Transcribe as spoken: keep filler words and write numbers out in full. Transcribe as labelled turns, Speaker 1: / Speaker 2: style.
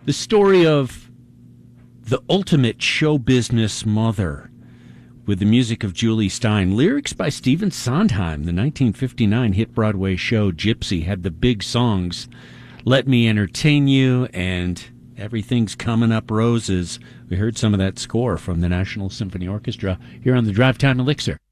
Speaker 1: The story of the ultimate show business mother, with the music of Julie Stein. Lyrics by Stephen Sondheim. The nineteen fifty-nine hit Broadway show Gypsy had the big songs Let Me Entertain You and Everything's Coming Up Roses. We heard some of that score from the National Symphony Orchestra here on the Drive Time Elixir.